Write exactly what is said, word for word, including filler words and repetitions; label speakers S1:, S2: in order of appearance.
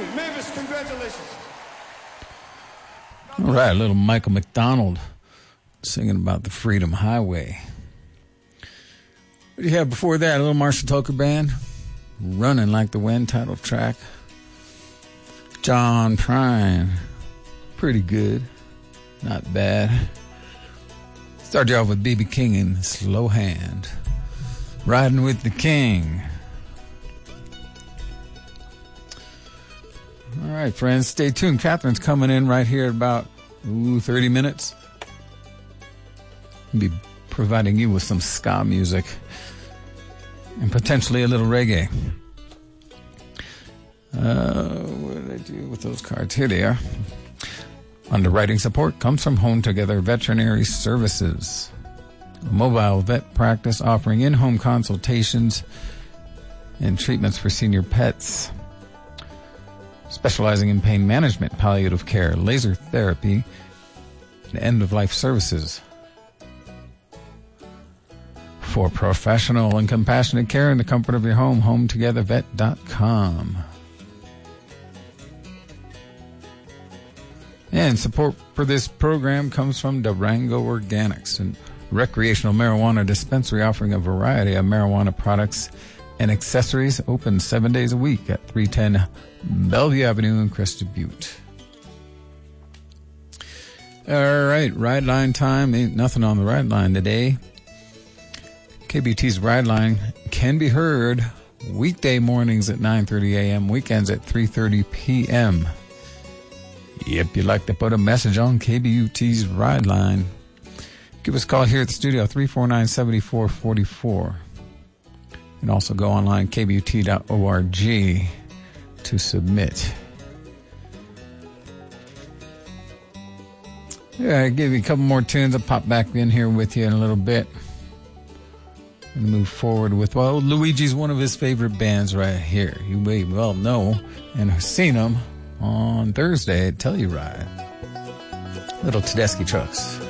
S1: Mavis, congratulations.
S2: All right, little Michael McDonald singing about the Freedom Highway. What do you have before that? A little Marshall Tucker Band, Running Like the Wind, title track. John Prine, pretty good, not bad. Started off with B B King and Slow Hand, Riding with the King. All right, friends, stay tuned. Catherine's coming in right here at about ooh, thirty minutes. I'll be providing you with some ska music and potentially a little reggae. Uh, what did I do with those cards? Here they are. Underwriting support comes from Home Together Veterinary Services, a mobile vet practice offering in-home consultations and treatments for senior pets, specializing in pain management, palliative care, laser therapy, and end-of-life services. For professional and compassionate care in the comfort of your home, home together vet dot com. And support for this program comes from Durango Organics, a recreational marijuana dispensary offering a variety of marijuana products and accessories, open seven days a week at three ten Bellevue Avenue in Crested Butte. All right, Ride Line time. Ain't nothing on the Ride Line today. K B T's Ride Line can be heard weekday mornings at nine thirty a.m., weekends at three thirty p.m. Yep, you'd like to put a message on K B U T's Ride Line, give us a call here at the studio, three four nine, seven four four four. You can also go online, k b u t dot org, to submit. Yeah, I'll give you a couple more tunes. I'll pop back in here with you in a little bit and move forward with, well, Luigi's one of his favorite bands right here. You may well know and have seen them on Thursday at Telluride. Little Tedeschi Trucks.